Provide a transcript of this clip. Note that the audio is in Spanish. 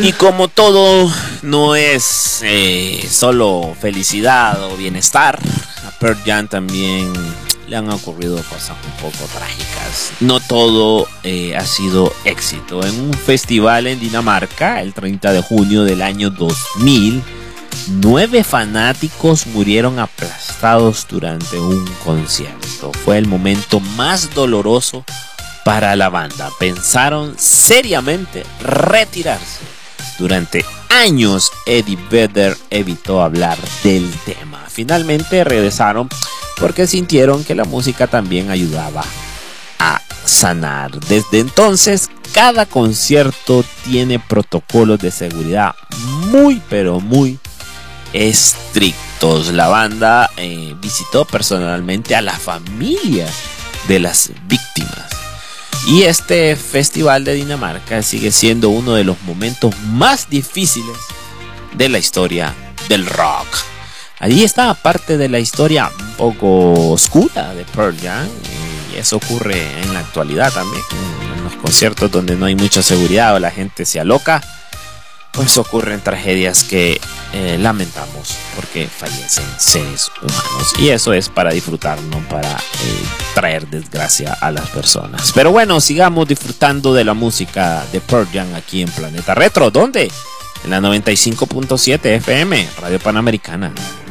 Y como todo no es solo felicidad o bienestar, a Pearl Jam también le han ocurrido cosas un poco trágicas. No todo ha sido éxito. En un festival en Dinamarca, el 30 de junio del año 2000, 9 fanáticos murieron aplastados durante un concierto. Fue el momento más doloroso para la banda. Pensaron seriamente retirarse. Durante años Eddie Vedder evitó hablar del tema. Finalmente regresaron porque sintieron que la música también ayudaba a sanar. Desde entonces, cada concierto tiene protocolos de seguridad muy pero muy estrictos. La banda visitó personalmente a la familia de las víctimas. Y este festival de Dinamarca sigue siendo uno de los momentos más difíciles de la historia del rock. Allí está parte de la historia un poco oscura de Pearl Jam, y eso ocurre en la actualidad también. En los conciertos donde no hay mucha seguridad o la gente se aloca, pues ocurren tragedias que lamentamos porque fallecen seres humanos. Y eso es para disfrutar, no para traer desgracia a las personas. Pero bueno, sigamos disfrutando de la música de Pearl Jam aquí en Planeta Retro. ¿Dónde? En la 95.7 FM, Radio Panamericana.